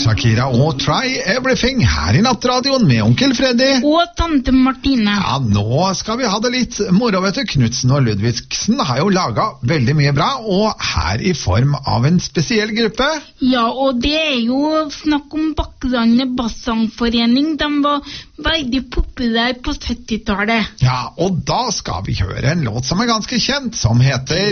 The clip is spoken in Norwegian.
Shakira og Try Everything her i Nattradioen med onkel Freddy. Og tante Martine. Ja, nå skal vi ha det litt moro, vet du. Knudsen og Ludvigsen har jo laget veldig mye bra, og her i form av en spesiell gruppe. Ja, og det jo snakk om Bakklandet Bassangforening. De var veldig populære på 70-tallet. Ja, og da skal vi høre en låt som ganske kjent, som heter